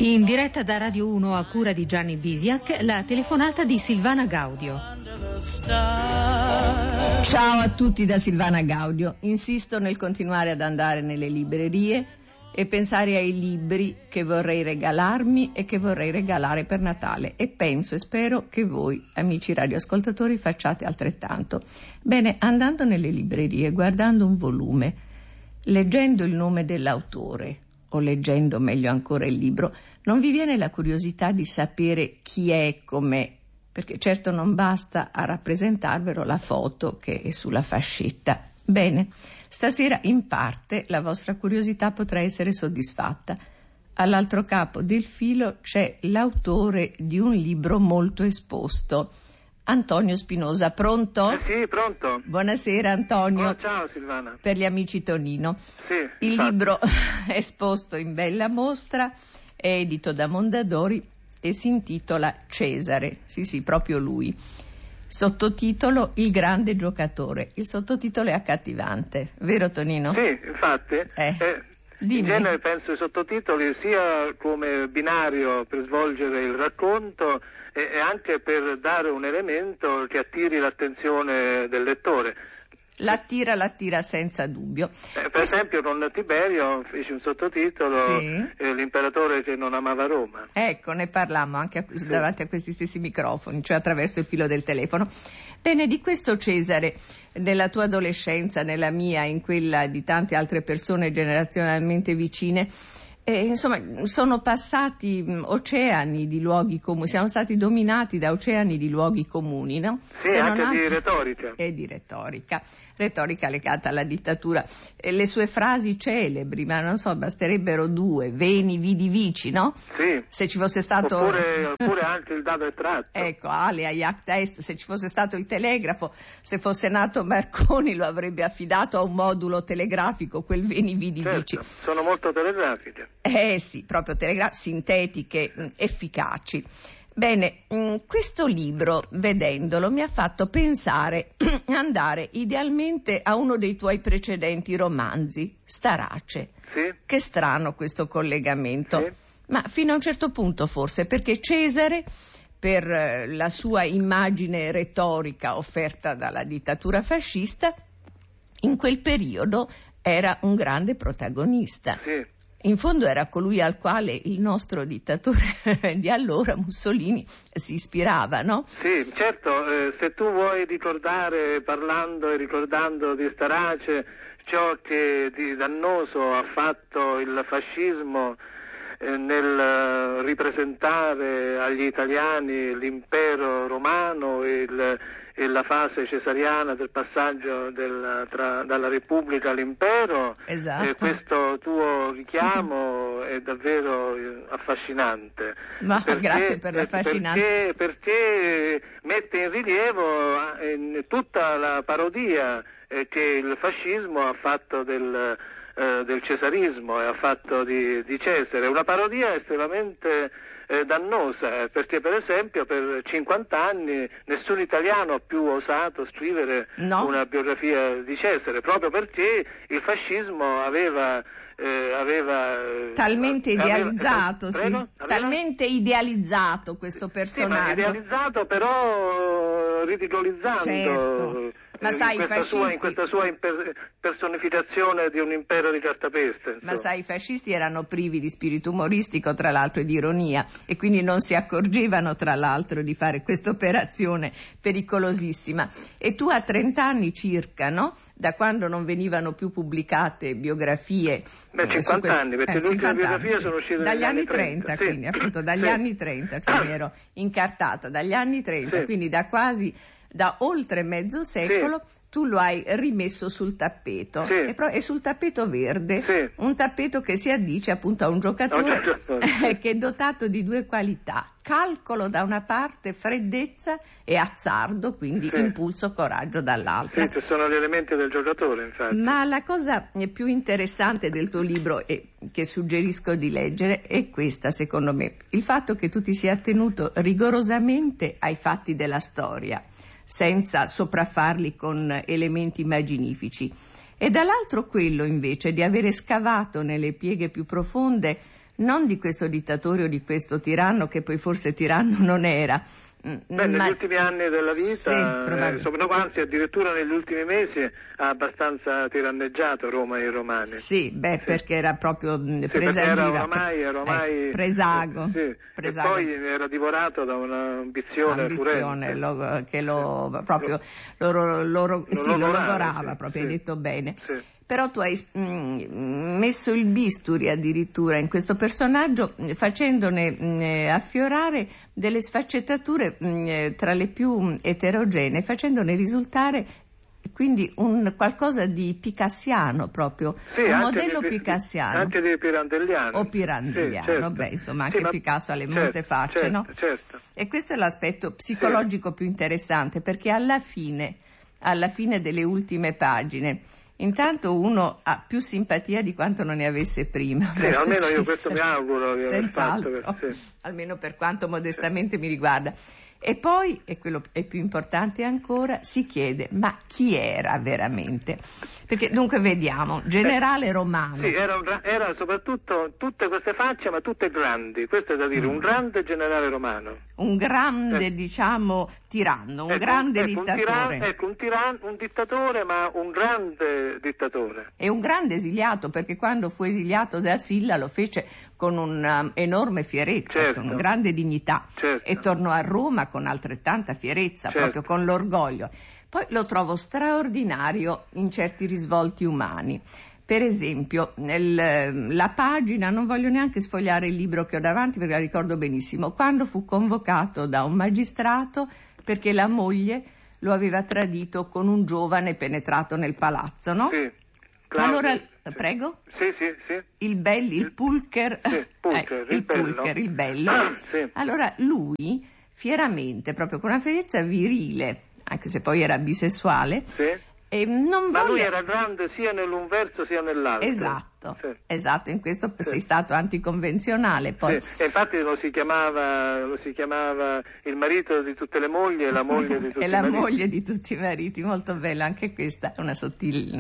In diretta da Radio 1 a cura di Gianni Bisiak, la telefonata di Silvana Gaudio. Ciao a tutti da Silvana Gaudio. Insisto nel continuare ad andare nelle librerie e pensare ai libri che vorrei regalarmi e che vorrei regalare per Natale, e penso e spero che voi, amici radioascoltatori, facciate altrettanto. Bene, andando nelle librerie, guardando un volume, leggendo il nome dell'autore o leggendo meglio ancora il libro, non vi viene la curiosità di sapere chi è, com'è? Perché certo non basta a rappresentarvelo la foto che è sulla fascetta. Bene, stasera in parte la vostra curiosità potrà essere soddisfatta. All'altro capo del filo c'è l'autore di un libro molto esposto, Antonio Spinosa. Pronto? Sì, pronto. Buonasera Antonio. Oh, ciao Silvana. Per gli amici Tonino. Sì, il infatti. libro è esposto in bella mostra, è edito da Mondadori e si intitola Cesare. Sì, proprio lui. Sottotitolo Il grande giocatore. Il sottotitolo è accattivante, vero Tonino? Sì, infatti. In genere penso ai sottotitoli sia come binario per svolgere il racconto e anche per dare un elemento che attiri l'attenzione del lettore. L'attira senza dubbio. Per esempio con Tiberio fece un sottotitolo, sì. L'imperatore che non amava Roma. Ecco, ne parlammo anche davanti a questi stessi microfoni, cioè attraverso il filo del telefono. Bene, di questo Cesare, nella tua adolescenza, nella mia, in quella di tante altre persone generazionalmente vicine, insomma, sono passati oceani di luoghi comuni, siamo stati dominati da oceani di luoghi comuni, no? Sì, se anche di retorica. E di retorica legata alla dittatura. Le sue frasi celebri, ma non so, basterebbero due: veni, vidi, vici, no? Sì. Se ci fosse stato... Oppure anche il dato e tratto. Ecco, alea, iacta est, se ci fosse stato il telegrafo, se fosse nato Marconi lo avrebbe affidato a un modulo telegrafico, quel veni, vidi, vici. Sono molto telegrafiche. Sì, proprio sintetiche, efficaci. Bene, questo libro, vedendolo, mi ha fatto pensare andare idealmente a uno dei tuoi precedenti romanzi, Starace. Sì. Che strano questo collegamento. Sì. Ma fino a un certo punto forse, perché Cesare, per la sua immagine retorica offerta dalla dittatura fascista, in quel periodo era un grande protagonista. Sì. In fondo era colui al quale il nostro dittatore di allora, Mussolini, si ispirava, no? Sì, certo, se tu vuoi ricordare, parlando e ricordando di Starace, ciò che di dannoso ha fatto il fascismo nel ripresentare agli italiani l'impero romano e la fase cesariana del passaggio dalla Repubblica all'impero, esatto. Questo tuo richiamo è davvero affascinante. Grazie per l'affascinante. Perché mette in rilievo tutta la parodia che il fascismo ha fatto del cesarismo e ha fatto di Cesare. Una parodia estremamente dannosa, perché per esempio per 50 anni nessun italiano ha più osato scrivere una biografia di Cesare, proprio perché il fascismo aveva talmente idealizzato, talmente idealizzato questo personaggio. Sì, ma idealizzato però ridicolizzando. Certo. Ma sai, in questa sua personificazione di un impero di cartapesta. Insomma. Ma sai, i fascisti erano privi di spirito umoristico, tra l'altro, e di ironia, e quindi non si accorgevano, tra l'altro, di fare questa operazione pericolosissima. E tu a 30 anni circa, no? Da quando non venivano più pubblicate biografie. 50 anni, perché l'ultima biografia sono uscite dagli anni 30, sì. Quindi appunto dagli anni 30, cioè mi ero incartata, dagli anni 30, quindi da oltre mezzo secolo, tu lo hai rimesso sul tappeto, e sul tappeto verde, un tappeto che si addice appunto a un giocatore che è dotato di due qualità: calcolo da una parte, freddezza, e azzardo, quindi impulso, coraggio dall'altra. Sì, ci sono gli elementi del giocatore, infatti. Ma la cosa più interessante del tuo libro, e che suggerisco di leggere, è questa, secondo me: il fatto che tu ti sia attenuto rigorosamente ai fatti della storia, senza sopraffarli con elementi immaginifici, e dall'altro quello invece di avere scavato nelle pieghe più profonde non di questo dittatore o di questo tiranno, che poi forse tiranno non era. Negli ultimi anni della vita, sì, anzi addirittura negli ultimi mesi ha abbastanza tiranneggiato Roma e i romani. Sì, perché era proprio presagiva. Era ormai presago. E poi era divorato da un'ambizione furente. Lo logorava, proprio, hai detto bene. Sì. Però tu hai messo il bisturi addirittura in questo personaggio, facendone affiorare delle sfaccettature tra le più eterogenee, facendone risultare quindi un qualcosa di picassiano proprio, un modello picassiano. Anche di pirandelliano. O pirandelliano, sì, certo. Insomma, anche Picasso ha le molte facce, no? Certo. E questo è l'aspetto psicologico più interessante, perché alla fine delle ultime pagine, intanto uno ha più simpatia di quanto non ne avesse prima. Sì, almeno io questo mi auguro di aver senz'altro, almeno per quanto modestamente mi riguarda. E poi, e quello è più importante ancora, si chiede: ma chi era veramente? Perché dunque vediamo, generale romano. Sì, era soprattutto tutte queste facce, ma tutte grandi. Questo è da dire, un grande generale romano. Un grande, tiranno, un grande dittatore. Un dittatore, ma un grande dittatore. E un grande esiliato, perché quando fu esiliato da Silla lo fece con un'enorme fierezza, con grande dignità, e tornò a Roma con altrettanta fierezza, proprio con l'orgoglio. Poi lo trovo straordinario in certi risvolti umani. Per esempio, la pagina, non voglio neanche sfogliare il libro che ho davanti perché la ricordo benissimo, quando fu convocato da un magistrato perché la moglie lo aveva tradito con un giovane penetrato nel palazzo, no? Sì. Allora, prego? Sì. Il Pulcher. Sì, il bello. Sì. Allora lui, fieramente, proprio con una fierezza virile, anche se poi era bisessuale, ma lui era grande sia nell'un verso sia nell'altro. Esatto, in questo sei stato anticonvenzionale. Poi. Sì. E infatti lo si chiamava il marito di tutte le mogli e la moglie di tutti i mariti. E la moglie di tutti i mariti, molto bella anche questa, una sottile